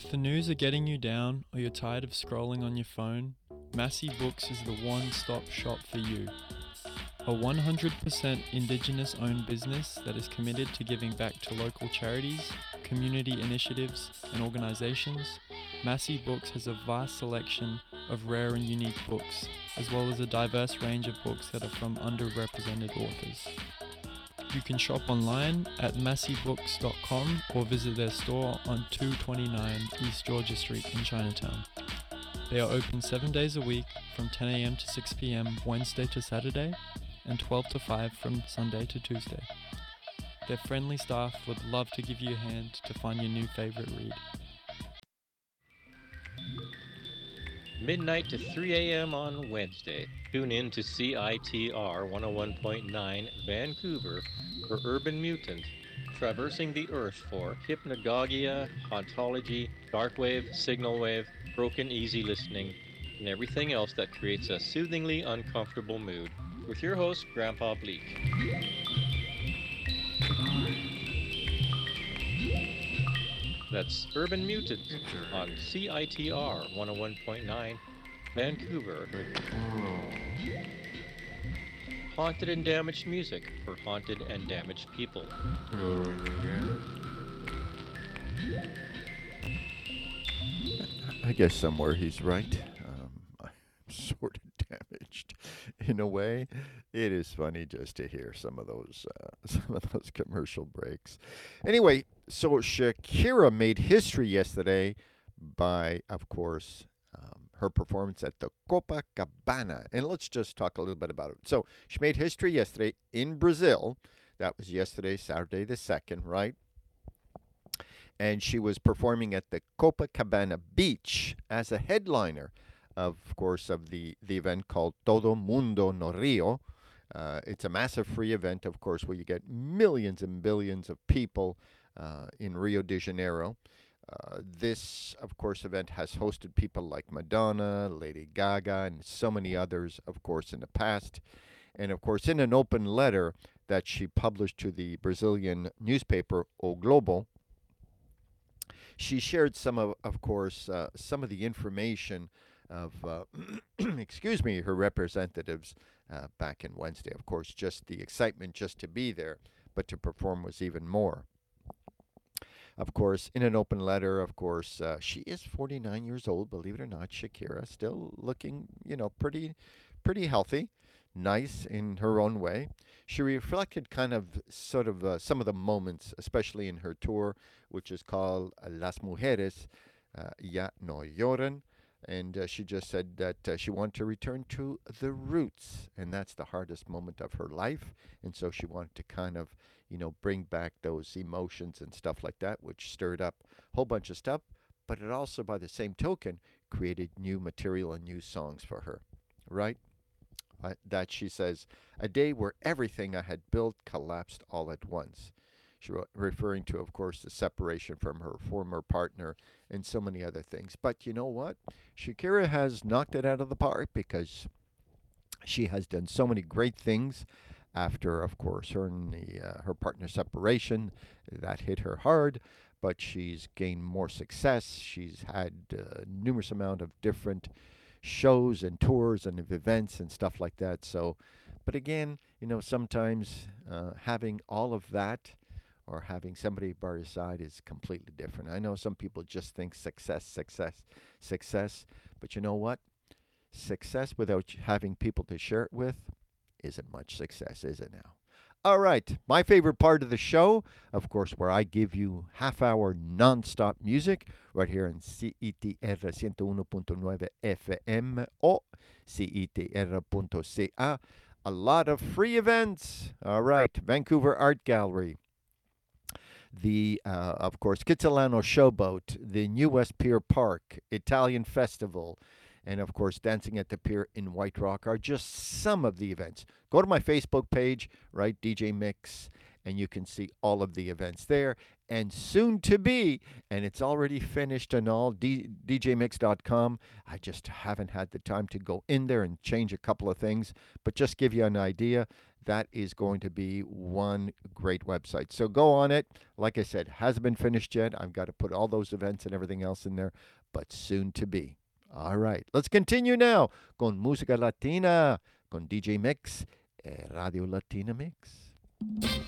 If the news are getting you down or you're tired of scrolling on your phone, Massey Books is the one-stop shop for you. A 100% Indigenous owned business that is committed to giving back to local charities, community initiatives, and organizations, Massey Books has a vast selection of rare and unique books, as well as a diverse range of books that are from underrepresented authors. You can shop online at masseybooks.com or visit their store on 229 East Georgia Street in Chinatown. They are open 7 days a week from 10 a.m. to 6 p.m. Wednesday to Saturday and 12 to 5 from Sunday to Tuesday. Their friendly staff would love to give you a hand to find your new favorite read. Midnight to 3 a.m. on Wednesday. Tune in to CITR 101.9 Vancouver for Urban Mutant, traversing the earth for hypnagogia, hauntology, darkwave, signal wave, broken easy listening, and everything else that creates a soothingly uncomfortable mood. With your host, Grandpa Bleak. That's Urban Mutant on CITR 101.9 Vancouver. Haunted and damaged music for haunted and damaged people. I guess somewhere he's right. I'm sort of damaged in a way. It is funny just to hear some of those commercial breaks. Anyway, so Shakira made history yesterday by, of course, her performance at the Copacabana. And let's just talk a little bit about it. So she made history yesterday in Brazil. That was yesterday, Saturday the 2nd, right? And she was performing at the Copacabana Beach as a headliner, of course, of the event called Todo Mundo no Rio. It's a massive free event, of course, where you get millions and billions of people in Rio de Janeiro. This, of course, event has hosted people like Madonna, Lady Gaga, and so many others, of course, in the past. And, of course, in an open letter that she published to the Brazilian newspaper O Globo, she shared some of course, some of the information of, excuse me, her representatives back in Wednesday. Of course, just the excitement just to be there, but to perform was even more. Of course, in an open letter, of course, she is 49 years old, believe it or not, Shakira, still looking, pretty healthy, nice in her own way. She reflected kind of sort of some of the moments, especially in her tour, which is called Las Mujeres Ya No Lloran. And she just said that she wanted to return to the roots, and that's the hardest moment of her life. And so she wanted to kind of, bring back those emotions and stuff like that, which stirred up a whole bunch of stuff. But it also, by the same token, created new material and new songs for her, right? That she says, a day where everything I had built collapsed all at once. She wrote, referring to, of course, the separation from her former partner and so many other things. But you know what? Shakira has knocked it out of the park because she has done so many great things after, of course, her and her partner separation. That hit her hard, but she's gained more success. She's had numerous amount of different shows and tours and events and stuff like that. So, but again, sometimes having all of that or having somebody by your side is completely different. I know some people just think success, success, success, but you know what? Success without having people to share it with isn't much success, is it now? All right, my favorite part of the show, of course, where I give you half-hour non-stop music right here in CITR 101.9 FM o CITR.ca. A lot of free events. All right, Vancouver Art Gallery, the, of course, Kitsilano Showboat, the New West Pier Park, Italian Festival, and of course, Dancing at the Pier in White Rock are just some of the events. Go to my Facebook page, right, DJ Mix, and you can see all of the events there. and soon to be, and it's already finished and all, djmix.com. I just haven't had the time to go in there and change a couple of things, but just give you an idea, that is going to be one great website. So go on it. Like I said, hasn't been finished yet. I've got to put all those events and everything else in there, but soon to be. All right, let's continue now con música latina, con DJ Mix, Radio Latina Mix.